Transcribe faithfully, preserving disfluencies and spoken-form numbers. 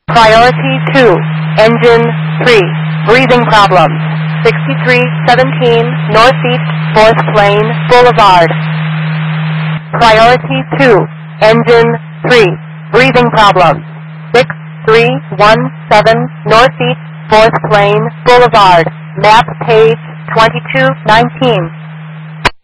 Priority two, engine three, breathing problems. sixty-three seventeen Northeast fourth Lane Boulevard. Priority two, engine three, breathing problems. six three one seven Northeast fourth Lane Boulevard. Map page twenty-two nineteen.